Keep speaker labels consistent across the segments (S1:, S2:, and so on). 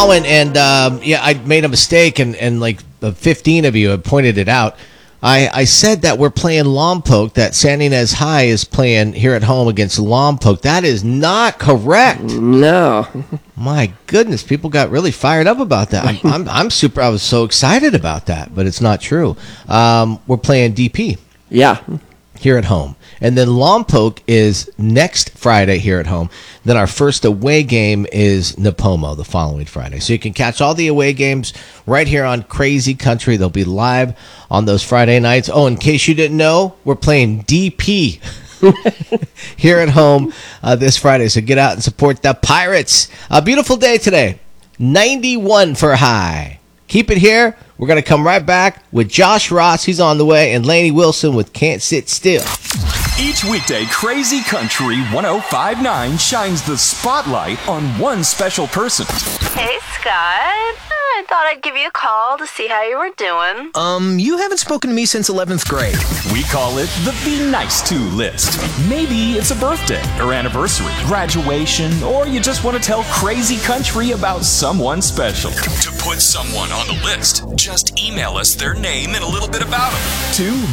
S1: calling, and I made a mistake, and like 15 of you have pointed it out. I said that we're playing Lompoc, that San Ynez High is playing here at home against Lompoc. That is not correct.
S2: No.
S1: My goodness, people got really fired up about that. I was so excited about that, but it's not true. We're playing DP.
S2: Yeah.
S1: Here at home. And then Lompoc is next Friday here at home. Then our first away game is Nipomo the following Friday. So you can catch all the away games right here on Crazy Country. They'll be live on those Friday nights. Oh, in case you didn't know, we're playing DP here at home this Friday. So get out and support the Pirates. A beautiful day today. 91 for high. Keep it here. We're going to come right back with Josh Ross. He's on the way. And Lainey Wilson with Can't Sit Still.
S3: Each weekday, Crazy Country 105.9 shines the spotlight on one special person.
S4: Hey, Scott. I thought I'd give you a call to see how you were doing.
S5: You haven't spoken to me since 11th grade.
S3: We call it the Be Nice To list. Maybe it's a birthday or anniversary, graduation, or you just want to tell Crazy Country about someone special. To put someone on the list, just email us their name and a little bit about them to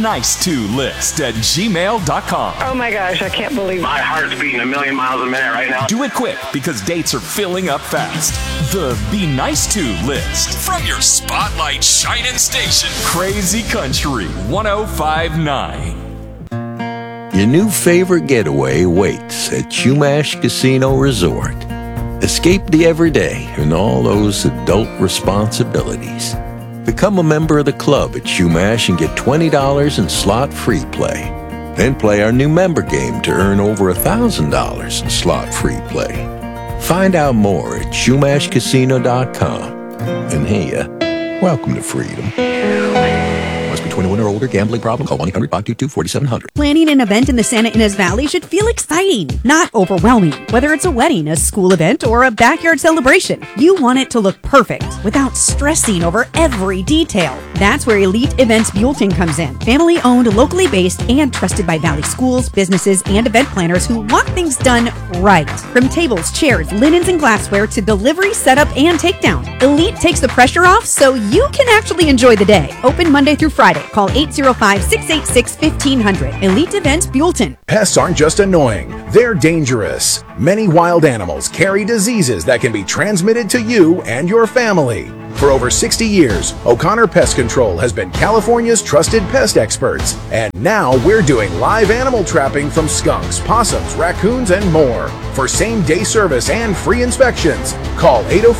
S3: BeNiceToList@gmail.com.
S6: Oh my gosh, I can't believe it.
S7: My heart's beating a million miles a minute right now.
S3: Do it quick because dates are filling up fast. The Be Nice To list from your spotlight shining station, Crazy Country 105.9.
S8: Your new favorite getaway waits at Chumash Casino Resort. Escape the everyday and all those adult responsibilities. Become a member of the club at Chumash and get $20 in slot-free play. Then play our new member game to earn over $1,000 in slot-free play. Find out more at ChumashCasino.com. And hey, welcome to freedom. Must be 21 or older. Gambling problem? Call 1-800-522-4700.
S9: Planning an event in the Santa Ynez Valley should feel exciting, not overwhelming. Whether it's a wedding, a school event, or a backyard celebration, you want it to look perfect without stressing over every detail. That's where Elite Events Buellton comes in. Family owned, locally based, and trusted by Valley schools, businesses, and event planners who want things done right. From tables, chairs, linens, and glassware to delivery, setup, and takedown, Elite takes the pressure off so you can actually enjoy the day. Open Monday through Friday. Call 805-686-1500. Elite Events Buellton.
S10: Pests aren't just annoying, they're dangerous. Many wild animals carry diseases that can be transmitted to you and your family. For over 60 years, O'Connor Pest Control has been California's trusted pest experts. And now we're doing live animal trapping from skunks, possums, raccoons, and more. For same-day service and free inspections, call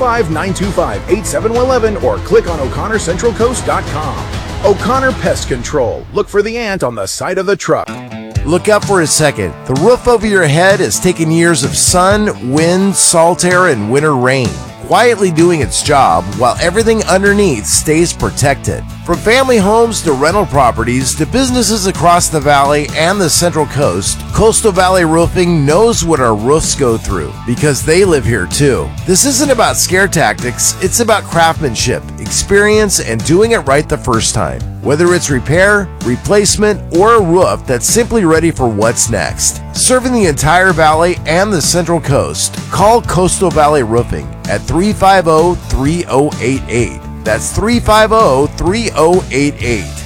S10: 805-925-8711 or click on O'ConnorCentralCoast.com. O'Connor Pest Control. Look for the ant on the side of the truck.
S11: Look up for a second. The roof over your head has taken years of sun, wind, salt air, and winter rain, quietly doing its job while everything underneath stays protected. From family homes to rental properties to businesses across the valley and the Central Coast, Coastal Valley Roofing knows what our roofs go through because they live here too. This isn't about scare tactics, it's about craftsmanship, experience, and doing it right the first time. Whether it's repair, replacement, or a roof that's simply ready for what's next. Serving the entire valley and the Central Coast, call Coastal Valley Roofing at 350-3088. That's 350-3088.